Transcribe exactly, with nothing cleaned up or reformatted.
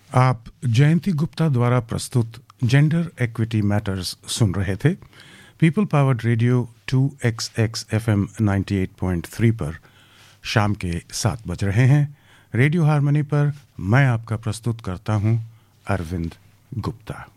आप जयंती गुप्ता द्वारा प्रस्तुत जेंडर इक्विटी मैटर्स सुन रहे थे। People powered radio to x x FM अट्ठानवे पॉइंट तीन पर शाम के सात बज रहे हैं। रेडियो हार्मनी पर मैं आपका प्रस्तुत करता हूं अरविंद गुप्ता।